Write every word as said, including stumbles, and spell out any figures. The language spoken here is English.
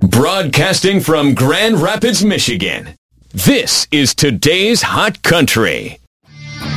Broadcasting from Grand Rapids, Michigan, this is Today's Hot Country.